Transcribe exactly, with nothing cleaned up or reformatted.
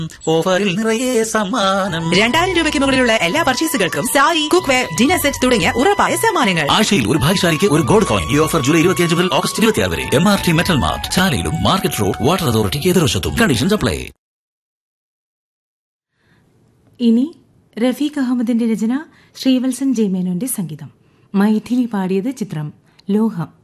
ഓഫറിൽ നിറയെ സമ്മാനം. രണ്ടായിരം രൂപയ്ക്ക് മുകളിലുള്ള എല്ലാ പർച്ചേസുകൾക്കും സാരി, കുക്ക്വെയർ, ഡിന്നർ സെറ്റ് തുടങ്ങിയ ഉറപ്പായ സമ്മാനങ്ങൾ. ആഴ്ചയിൽ ഒരു ഭാഗ്യശാലിക്ക് ഒരു ഗോൾഡ് കോയിൻ. ഈ ഓഫർ ജൂലൈ ഇരുപത്തിയഞ്ച് മുതൽ ഓഗസ്റ്റ് ഇരുപത്തിയാറ് വരെ. M R T metal mart, ചാലയിലും market road, water അതോറിറ്റിക്ക് എതിർവശത്തും. Conditions apply. ഇനി റഫീഖ് അഹമ്മദിന്റെ രചന, ശ്രീവത്സൻ ജയമേനോന്റെ സംഗീതം. മൈഥിലി പാടിയത് ചിത്രം ലോഹം.